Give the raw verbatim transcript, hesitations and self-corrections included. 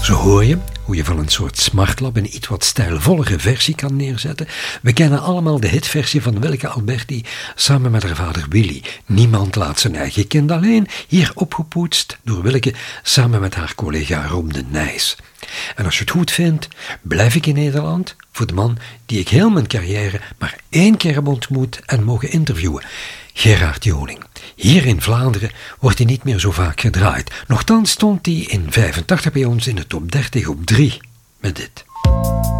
Zo hoor je hoe je van een soort smartlap een iets wat stijlvollere versie kan neerzetten. We kennen allemaal de hitversie van Willeke Alberti samen met haar vader Willy. Niemand laat zijn eigen kind alleen, hier opgepoetst door Willeke samen met haar collega Rob de Nijs. En als je het goed vindt, blijf ik in Nederland voor de man die ik heel mijn carrière maar één keer heb ontmoet en mogen interviewen. Gerard Joling. Hier in Vlaanderen wordt hij niet meer zo vaak gedraaid. Nochtans stond hij in vijfentachtig bij ons in de top dertig op drie met dit.